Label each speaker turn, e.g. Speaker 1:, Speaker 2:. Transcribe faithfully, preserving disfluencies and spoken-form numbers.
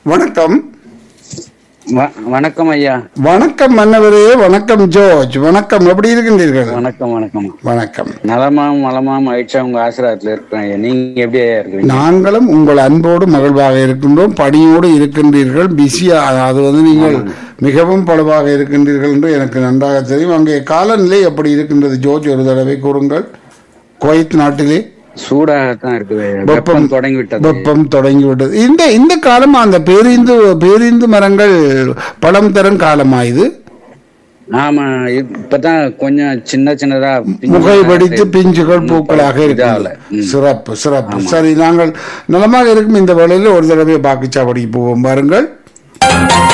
Speaker 1: வணக்கம்.
Speaker 2: வ- வணக்கம் ஐயா.
Speaker 1: வணக்கம் மன்னவரே. வணக்கம் ஜோர்ஜ். வணக்கம். எப்படி இருக்கின்றீர்கள்?
Speaker 2: வணக்கம் வணக்கம்.
Speaker 1: வணக்கம்.
Speaker 2: நலமாம் மலமாம் மகிழ்ச்சியா உங்க ஆசீர்வாதத்துல இருக்கிறேன் ஐயா. நீங்க எப்படி ஐயா இருக்கிறீங்க?
Speaker 1: நாங்களும் உங்கள் அன்போடு மகிழ்வாக இருக்கின்றோம். பணியோடு இருக்கின்றீர்கள். பிஸியா, அது வந்து நீங்கள் மிகவும் பழுவாக இருக்கின்றீர்கள் என்று எனக்கு நன்றாக தெரியும். அங்கே காலநிலை எப்படி இருக்கின்றது ஜோர்ஜ், ஒரு தடவை கூறுங்கள். குவைத் நாட்டிலே
Speaker 2: சூடாகத்தான் இருக்குது ஐயா.
Speaker 1: வெப்பம்
Speaker 2: வெப்பம் தொடங்கி விட்டது.
Speaker 1: வெப்பம் தொடங்கிவிட்டது. இந்த இந்த காலம் அந்த பேரிந்து பேரிந்து மரங்கள் பழம் தரும் காலமா இது?
Speaker 2: ஆமா, இப்பதான் கொஞ்சம் சின்ன சின்னதா பிஞ்சு
Speaker 1: முகை வெடித்து பிஞ்சுகள் பூக்களாக
Speaker 2: இதாகல.
Speaker 1: இருக்கிறது.
Speaker 2: ம்.
Speaker 1: சிறப்பு சிறப்பு. சரி, நாங்கள் நலமாக இருக்கும் இந்த வேளையில் ஒரு தடவை பாக்கிச்சாவடிக்கு போவோம். பாருங்கள்.